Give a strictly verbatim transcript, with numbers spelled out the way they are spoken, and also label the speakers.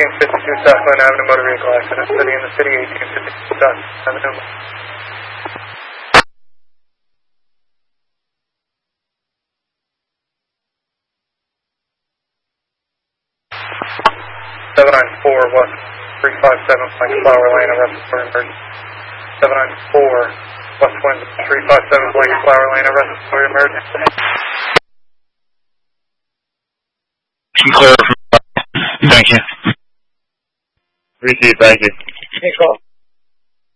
Speaker 1: eighteen fifty-two South Glen Avenue motor vehicle accident. City in the city, eighteen fifty-two South Glen Avenue. seven nine four West three five seven Blank Flower Lane, arrest for emergency. seven nine four West Wind three five seven Blank Flower Lane, arrest for emergency.
Speaker 2: Clear. Thank you.
Speaker 3: Receive, thank you.
Speaker 1: Thanks, call.